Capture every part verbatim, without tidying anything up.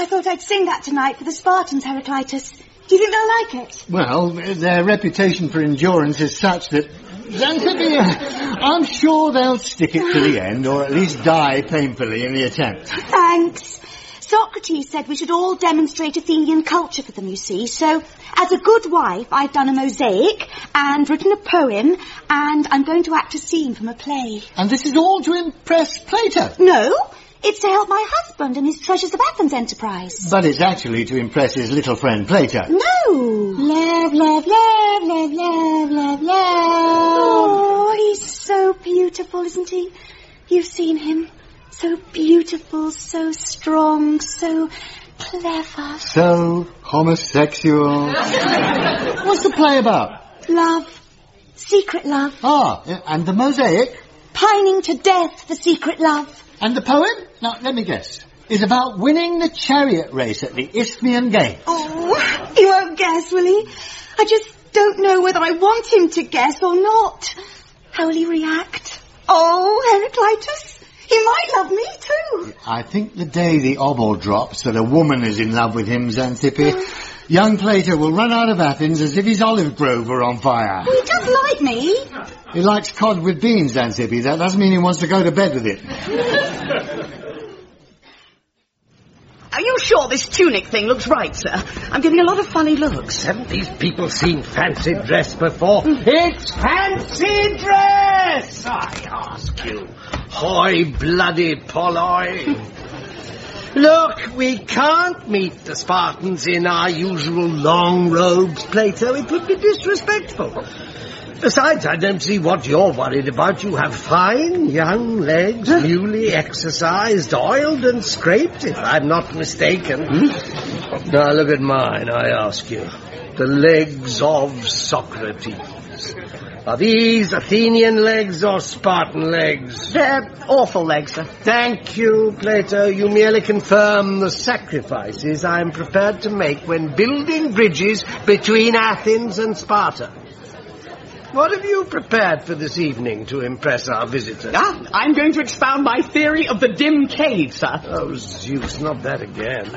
thought I'd sing that tonight for the Spartans, Heraclitus. Do you think they'll like it? Well, their reputation for endurance is such that... Xanthippe, I'm sure they'll stick it to the end, or at least die painfully in the attempt. Thanks. Socrates said we should all demonstrate Athenian culture for them, you see. So, as a good wife, I've done a mosaic and written a poem, and I'm going to act a scene from a play. And this is all to impress Plato? No, it's to help my husband in his Treasures of Athens enterprise. But it's actually to impress his little friend Plato. No. Love, love, love, love, love, love, love. Oh, he's so beautiful, isn't he? You've seen him. So beautiful, so strong, so clever. So homosexual. What's the play about? Love. Secret love. Ah, and the mosaic? Pining to death for secret love. And the poem? Now, let me guess. Is about winning the chariot race at the Isthmian Games. Oh, he won't guess, will he? I just don't know whether I want him to guess or not. How will he react? Oh, Heraclitus. He might love me too. I think the day the obol drops that a woman is in love with him, Xanthippe, young Plato will run out of Athens as if his olive grove were on fire. He does like me. He likes cod with beans, Xanthippe. That doesn't mean he wants to go to bed with it. Are you sure this tunic thing looks right, sir? I'm getting a lot of funny looks. Haven't these people seen fancy dress before? It's fancy dress, I ask you. High-bloody polloi. Look, we can't meet the Spartans in our usual long robes, Plato. It would be disrespectful. Besides, I don't see what you're worried about. You have fine young legs, newly exercised, oiled and scraped, if I'm not mistaken. Hmm? Now look at mine, I ask you. The legs of Socrates. Are these Athenian legs or Spartan legs? They're awful legs, sir. Thank you, Plato. You merely confirm the sacrifices I'm prepared to make when building bridges between Athens and Sparta. What have you prepared for this evening to impress our visitors? Ah, I'm going to expound my theory of the dim cave, sir. Oh, Zeus, not that again.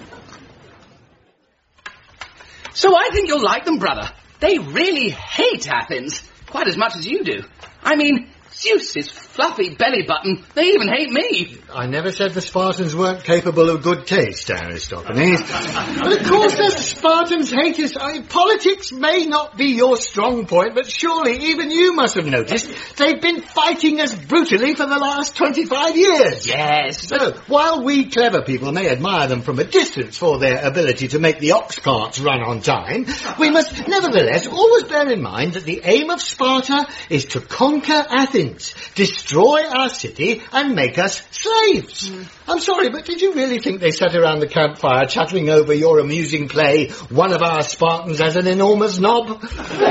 So I think you'll like them, brother. They really hate Athens, quite as much as you do. I mean, Zeus's fluffy belly button, they even hate me. I never said the Spartans weren't capable of good taste, Aristophanes. But of course the Spartans hate us. I mean, politics may not be your strong point, but surely even you must have noticed they've been fighting us brutally for the last twenty-five years. Yes. So, while we clever people may admire them from a distance for their ability to make the ox carts run on time, we must nevertheless always bear in mind that the aim of Sparta is to conquer Athens, destroy our city, and make us slaves. Mm. I'm sorry, but did you really think they sat around the campfire chattering over your amusing play, One of Our Spartans as an Enormous Knob?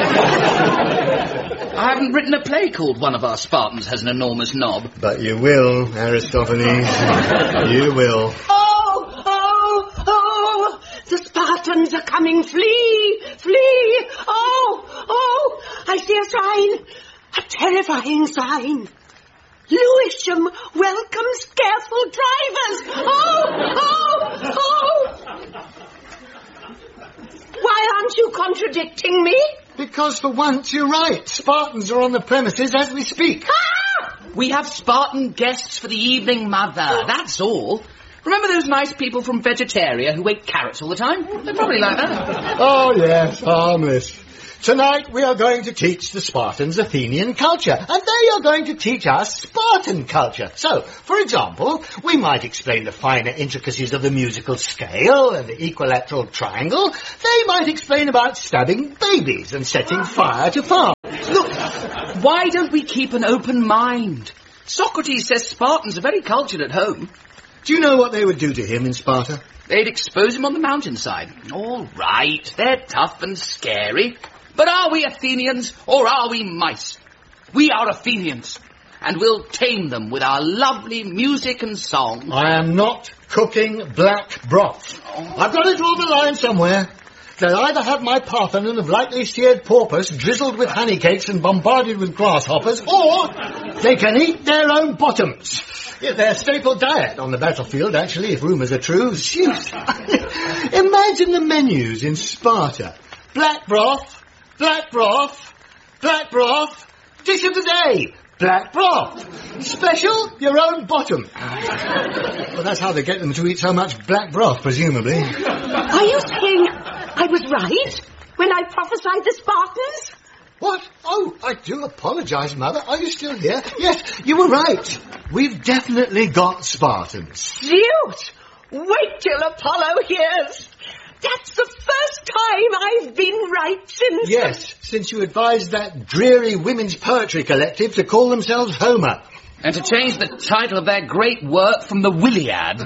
I haven't written a play called One of Our Spartans Has an Enormous Knob. But you will, Aristophanes. You will. Oh, oh, oh! The Spartans are coming. Flee, flee! Oh, oh! I see a sign. A terrifying sign. Lewisham welcomes careful drivers. Oh, oh, oh! Why aren't you contradicting me? Because for once you're right. Spartans are on the premises as we speak. Ah! We have Spartan guests for the evening, Mother. That's all. Remember those nice people from Vegetaria who ate carrots all the time? They're probably like that. Oh, yes, harmless. Tonight we are going to teach the Spartans Athenian culture, and they are going to teach us Spartan culture. So, for example, we might explain the finer intricacies of the musical scale and the equilateral triangle. They might explain about stabbing babies and setting fire to farms. Look, why don't we keep an open mind? Socrates says Spartans are very cultured at home. Do you know what they would do to him in Sparta? They'd expose him on the mountainside. All right, they're tough and scary. But are we Athenians or are we mice? We are Athenians, and we'll tame them with our lovely music and song. I am not cooking black broth. Oh. I've got to draw the line somewhere. They'll either have my Parthenon of lightly seared porpoise drizzled with honey cakes and bombarded with grasshoppers, or they can eat their own bottoms. Yeah, their staple diet on the battlefield, actually, if rumours are true. Shoot. Imagine the menus in Sparta. Black broth, black broth, black broth, dish of the day, black broth. Special, your own bottom. Well, that's how they get them to eat so much black broth, presumably. Are you saying I was right when I prophesied the Spartans? What? Oh, I do apologise, Mother. Are you still here? Yes, you were right. We've definitely got Spartans. Shoot! Wait till Apollo hears. That's the first time I've been right since... Yes, since you advised that dreary women's poetry collective to call themselves Homer. And to change the title of their great work from the Williad.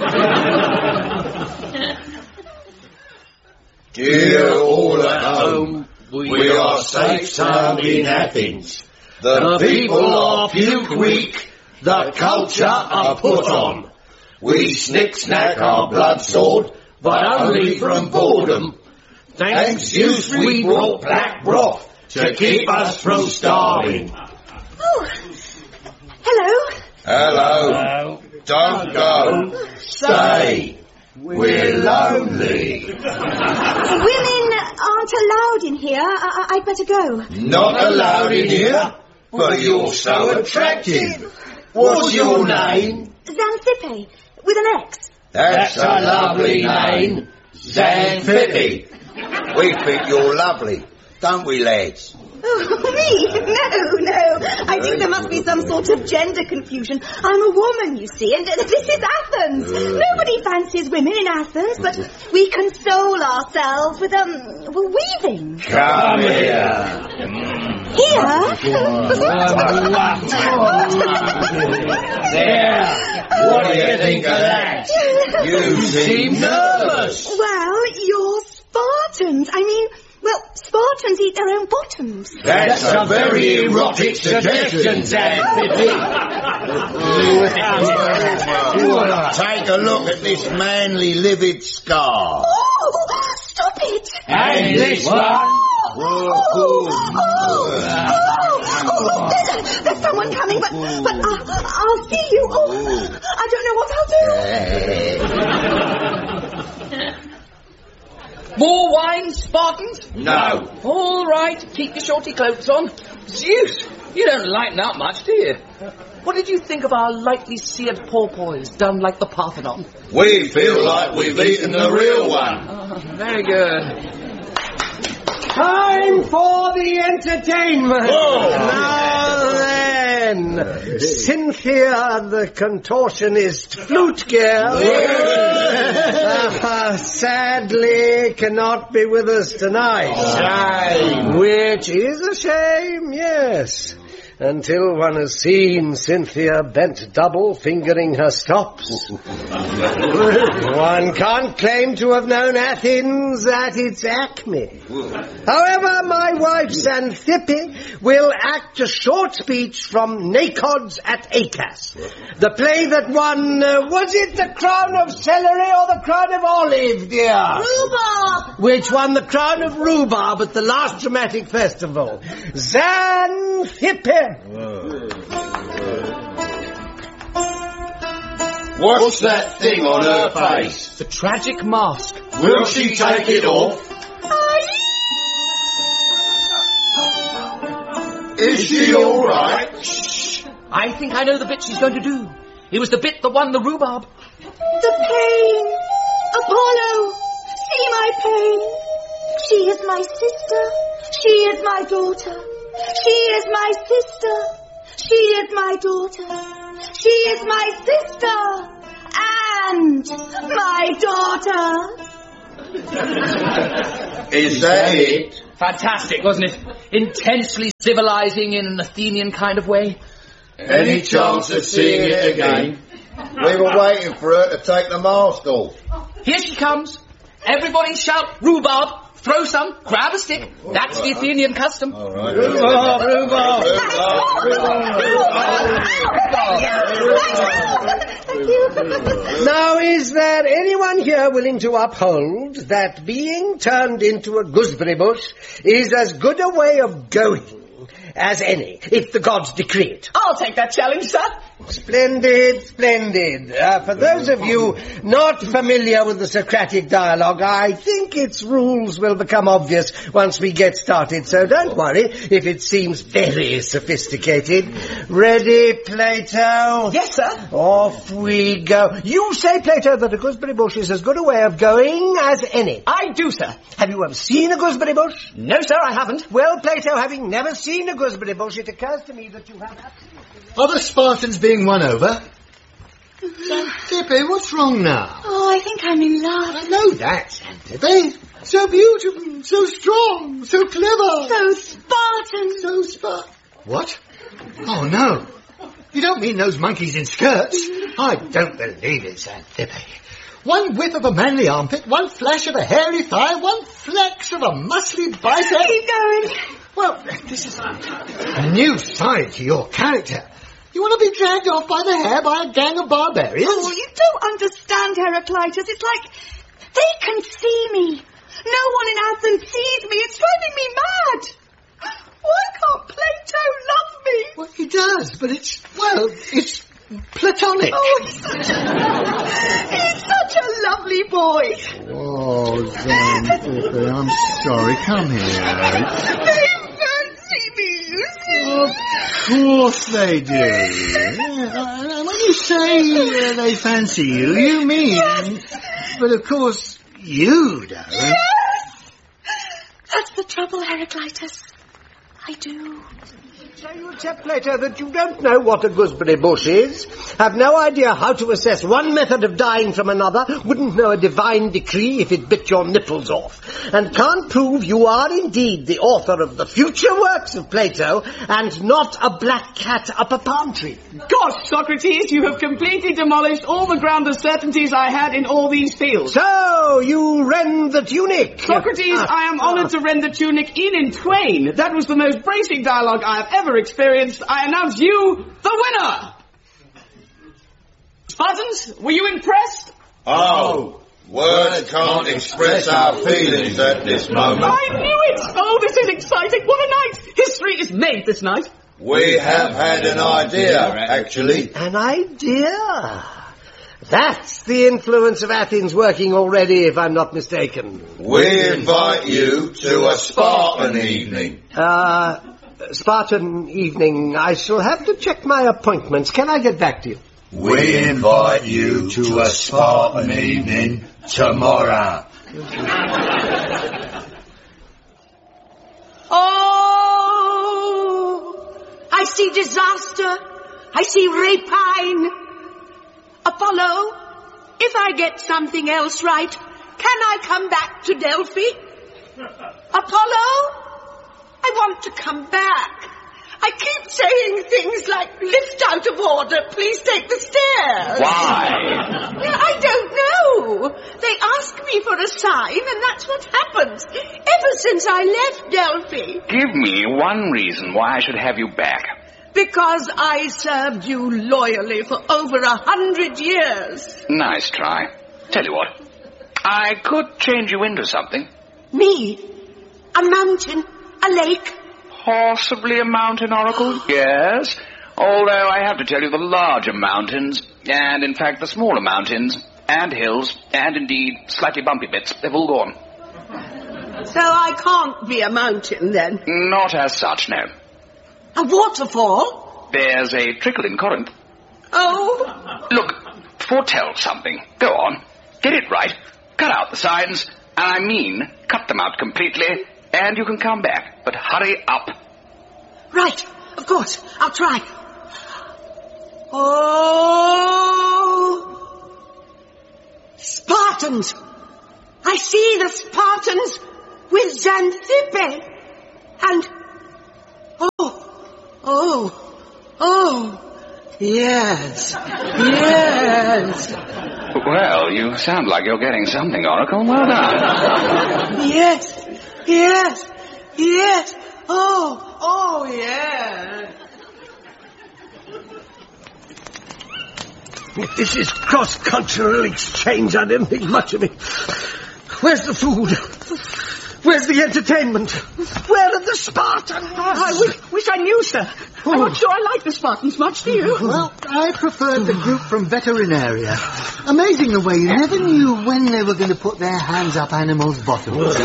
Dear all at home, we are safe sound in Athens. The people are puke weak, the culture are put on. We snick-snack our blood sword, but only from boredom. Thanks Zeus we brought black broth to keep us from starving. Oh, hello. Hello. Hello. Don't go. Stay. We're lonely. Women aren't allowed in here. I- I- I'd better go. Not allowed in here? But you're so attractive. What's your name? Xanthippe, with an X. That's a lovely name. Xanthippe. We think you're lovely, don't we, lads? Oh, me? No, no. I think there must be some sort of gender confusion. I'm a woman, you see, and this is Athens. Nobody fancies women in Athens, but we console ourselves with, um, weaving. Come here. Here? There. What do you think of that? You seem nervous. Well, you're Spartans. I mean... Well, Spartans eat their own bottoms. That's a very erotic suggestion, Xanthippe. Take a look at this manly livid scar. Oh, stop it. And this one. Oh, oh, oh, oh, there's, there's someone coming, but, but uh, I'll see you. Oh, I don't know what I'll do. More wine, Spartans? No. All right, keep your shorty cloaks on. Zeus, you don't lighten up much, do you? What did you think of our lightly seared porpoise done like the Parthenon? We feel like we've eaten the real one. Oh, very good. Time for the entertainment. Whoa. Now then, Cynthia the contortionist flute girl uh, sadly cannot be with us tonight. Shame. Which is a shame, yes. Until one has seen Cynthia bent double fingering her stops. One can't claim to have known Athens at its acme. However, my wife Xanthippe will act a short speech from Nacods at Acas. The play that won, uh, was it the Crown of Celery or the Crown of Olive, dear? Rhubarb! Which won the Crown of Rhubarb at the last dramatic festival. Xanthippe! What's that thing on her face? The tragic mask. Will she take it off? Is she all right? Shh. I think I know the bit she's going to do. It was the bit that won the rhubarb. The pain! Apollo! See my pain! She is my sister. She is my daughter. She is my sister. She is my daughter. She is my sister. And my daughter. Is that it? Fantastic, wasn't it? Intensely civilizing in an Athenian kind of way. Any chance of seeing it again? We were waiting for her to take the mask off. Here she comes. Everybody shout rhubarb. Throw some, grab a stick. That's the Athenian custom. All right. Rhubarb, rhubarb. Now, is there anyone here willing to uphold that being turned into a gooseberry bush is as good a way of going as any, if the gods decree it. I'll take that challenge, sir. Splendid, splendid. Uh, for those of you not familiar with the Socratic dialogue, I think its rules will become obvious once we get started, so don't worry if it seems very sophisticated. Ready, Plato? Yes, sir. Off we go. You say, Plato, that a gooseberry bush is as good a way of going as any. I do, sir. Have you ever seen a gooseberry bush? No, sir, I haven't. Well, Plato, having never seen a gooseberry bush, it occurs to me that you have absolutely... Are the Spartans being won over? Xanthippe, what's wrong now? Oh, I think I'm in love. I know that, Xanthippe. So beautiful, so strong, so clever. So Spartan. So Spart... What? Oh, no. You don't mean those monkeys in skirts? I don't believe it, Xanthippe. One whip of a manly armpit, one flash of a hairy thigh, one flex of a muscly bicep. Keep going. Well, this is a new side to your character. You want to be dragged off by the hair by a gang of barbarians? Oh, you don't understand, Heraclitus. It's like they can see me. No one in Athens sees me. It's driving me mad. Why can't Plato love me? Well, he does, but it's, well, it's platonic. Oh, he's such a, he's such a lovely boy. Oh, Xanthippe, I'm sorry. Come here. They fancy me, you see. Of course they do. Yeah, when you say uh, they fancy you, you mean... Yes. But of course, you don't. Yes! That's the trouble, Heraclitus. I do. So you accept, Plato, that you don't know what a gooseberry bush is, have no idea how to assess one method of dying from another, wouldn't know a divine decree if it bit your nipples off, and can't prove you are indeed the author of the future works of Plato, and not a black cat up a palm tree. Gosh, Socrates, you have completely demolished all the ground of certainties I had in all these fields. So, you rend the tunic. Socrates, Ah, I am ah. honoured to rend the tunic in in twain. That was the most bracing dialogue I have ever experienced. I announce you the winner! Spartans, were you impressed? Oh, words can't express our feelings at this moment. I knew it! Oh, this is exciting. What a night! History is made this night. We have had an idea, actually. An idea? That's the influence of Athens working already, if I'm not mistaken. We invite you to a Spartan evening. Uh, Spartan evening. I shall have to check my appointments. Can I get back to you? We invite you to a Spartan evening tomorrow. Oh, I see disaster. I see rapine. Apollo, if I get something else right, can I come back to Delphi? Apollo, I want to come back. I keep saying things like, lift out of order, please take the stairs. Why? I don't know. They ask me for a sign, and that's what happens. Ever since I left Delphi. Give me one reason why I should have you back. Because I served you loyally for over a hundred years. Nice try. Tell you what, I could change you into something. Me? A mountain? A lake? Possibly a mountain oracle, yes. Although I have to tell you the larger mountains, and in fact the smaller mountains, and hills, and indeed slightly bumpy bits, they've all gone. So I can't be a mountain then? Not as such, no. A waterfall? There's a trickle in Corinth. Oh? Look, foretell something. Go on. Get it right. Cut out the signs, and I mean cut them out completely, and you can come back. But hurry up. Right, of course. I'll try. Oh! Spartans! I see the Spartans with Xanthippe. And... Oh! Oh! Oh! Yes! Yes! Well, you sound like you're getting something, Oracle. Well done. Yes! Yes! Yes! Oh! Oh, yes! This is cross-cultural exchange. I didn't think much of it. Where's the food? Where's the entertainment? Where are the Spartans? I wish, wish I knew, sir. I'm not sure I like the Spartans much, do you? Well, I preferred the group from Veterinaria. Amazing the way you never knew when they were going to put their hands up animals' bottoms.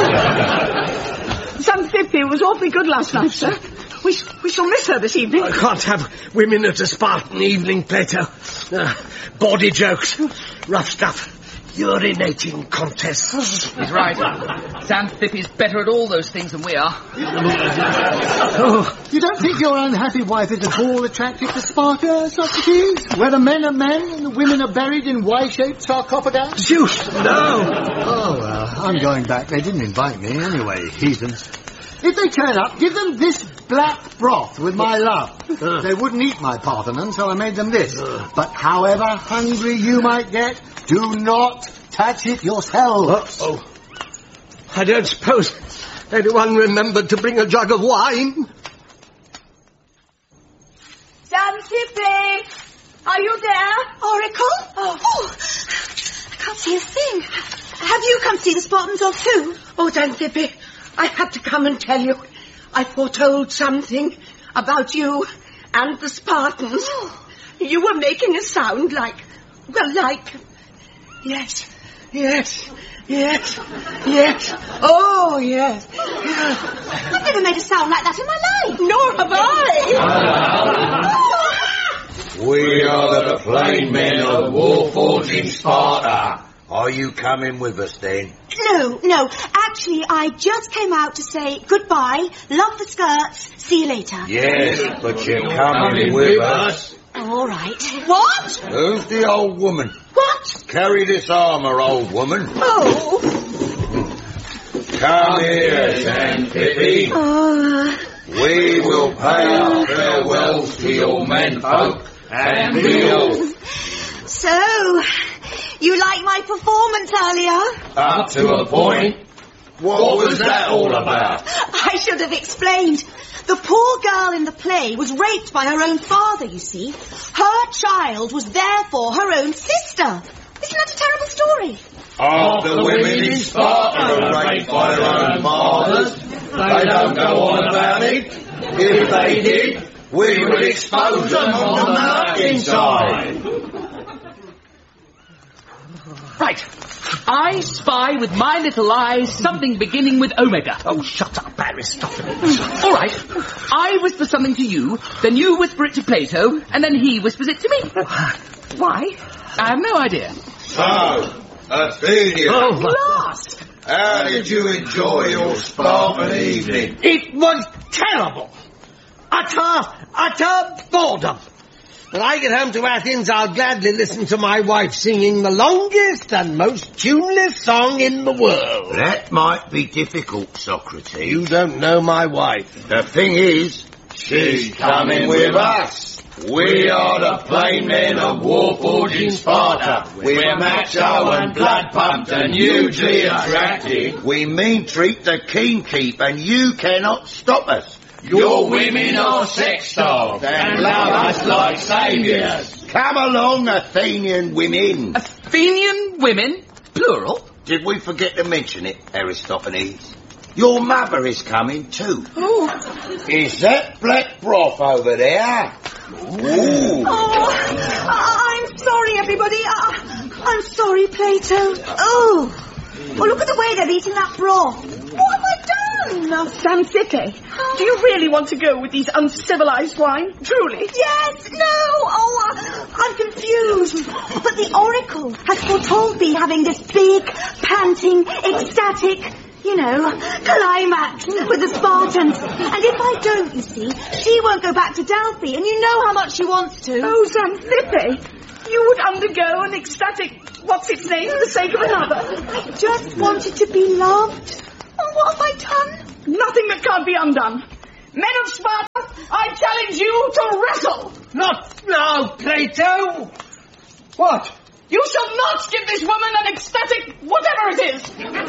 Xanthippe was awfully good last night, sir. We, we shall miss her this evening. I can't have women at a Spartan evening, Plato. Uh, bawdy jokes, rough stuff, urinating contests. He's right. Xanthippe's better at all those things than we are. Oh, you don't think your unhappy wife is at all attractive to Sparta, Socrates? Where the men are men and the women are buried in Y-shaped sarcophagi? Zeus, no! Oh, well, I'm going back. They didn't invite me anyway, heathens. If they turn up, give them this black broth with my love. Uh. They wouldn't eat my Parthenon, so I made them this. Uh. But however hungry you might get, do not touch it yourself. Uh-oh. I don't suppose anyone remembered to bring a jug of wine? Xanthippe! Are you there? Oracle? Oh. oh, I can't see a thing. Have you come to see the Spartans or too? Oh, Xanthippe, I had to come and tell you. I foretold something about you and the Spartans. Oh. You were making a sound like, well, like, yes, yes, yes, yes, oh, yes. I've never made a sound like that in my life. Nor have I. We are the plain men of Warforged Sparta. Are you coming with us then? No, no. Actually, I just came out to say goodbye, love the skirts, see you later. Yes, but you're coming with us. All right. What? Who's the old woman? What? Carry this armour, old woman. Oh. Come here, Xanthippe. Oh. We will pay our farewells to your menfolk and kneel. So, you like my performance earlier? Up to a point. What was that all about? I should have explained. The poor girl in the play was raped by her own father, you see. Her child was therefore her own sister. Isn't that a terrible story? Half the women in Sparta are raped by their own fathers. They don't go on about it. If they did, we would expose them on the mountainside. Right. I spy with my little eyes something beginning with Omega. Oh, shut up, Aristophanes. All right. I whisper something to you, then you whisper it to Plato, and then he whispers it to me. Why? I have no idea. So, Athenians, Oh, Last! how did you enjoy your Spartan evening? it was terrible. Utter, utter boredom. When I get home to Athens, I'll gladly listen to my wife singing the longest and most tuneless song in the world. That might be difficult, Socrates. You don't know my wife. The thing is, she's coming with us. We are the plain men of Warforged Sparta. We're macho and blood-pumped and hugely attractive. We mean treat the king keep, and you cannot stop us. Your women are sex-starved and love us like saviours. Come along, Athenian women. Athenian women? Plural? Did we forget to mention it, Aristophanes? Your mother is coming too. Oh. Is that black broth over there? Ooh. Oh, I'm sorry, everybody. Uh, I'm sorry, Plato. Oh. Oh, look at the way they're eating that broth. What have I done? Xanthippe, do you really want to go with these uncivilized swine? Truly? Yes, no. Oh, uh, I'm confused. But the Oracle has foretold me having this big, panting, ecstatic, you know, climax with the Spartans. And if I don't, you see, she won't go back to Delphi, and you know how much she wants to. Oh, Xanthippe, you would undergo an ecstatic, what's its name, for the sake of another. I just wanted to be loved. Oh, what have I done? Nothing that can't be undone. Men of Sparta, I challenge you to wrestle. Not now, Plato. What? You shall not give this woman an ecstatic whatever it is.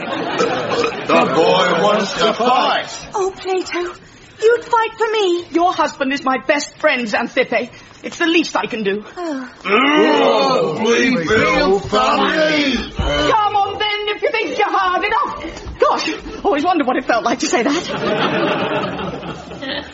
The boy wants to fight. Oh, Plato, you'd fight for me. Your husband is my best friend, Xanthippe. It's the least I can do. Oh. Oh, we feel funny. Come on then, if you think you're hard enough. Gosh, oh, his wondered what it felt like to say that.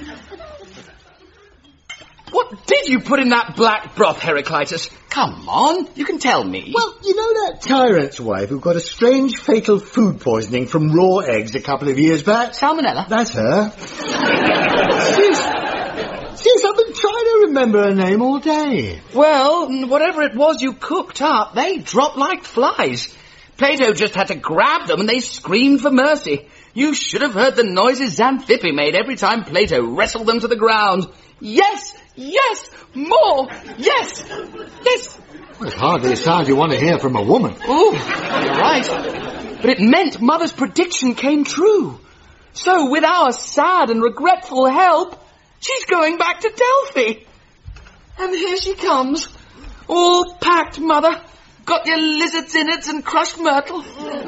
What did you put in that black broth, Heraclitus? Come on, you can tell me. Well, you know that tyrant's wife who got a strange fatal food poisoning from raw eggs a couple of years back? Salmonella? That's her. She's, she's, I've been trying to remember her name all day. Well, whatever it was you cooked up, they dropped like flies. Plato just had to grab them and they screamed for mercy. You should have heard the noises Xanthippe made every time Plato wrestled them to the ground. Yes! Yes! More! Yes! Yes! Well, it's hardly a sound you want to hear from a woman. Oh, you're right. But it meant Mother's prediction came true. So, with our sad and regretful help, she's going back to Delphi. And here she comes. All packed, Mother. Got your lizard's innards and crushed myrtle.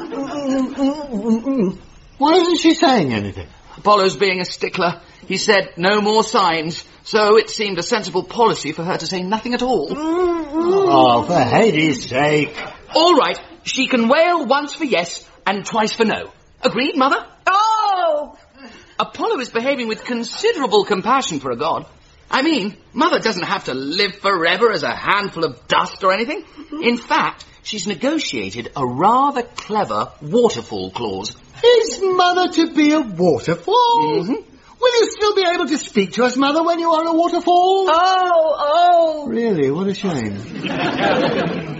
Why isn't she saying anything? Apollo's being a stickler. He said no more signs, so it seemed a sensible policy for her to say nothing at all. Oh, for Hades' sake. All right, she can wail once for yes and twice for no. Agreed, Mother? Oh! Apollo is behaving with considerable compassion for a god. I mean, Mother doesn't have to live forever as a handful of dust or anything. In fact, she's negotiated a rather clever waterfall clause. Is Mother to be a waterfall? Mm-hmm. Will you still be able to speak to us, Mother, when you are a waterfall? Oh, oh! Really, what a shame.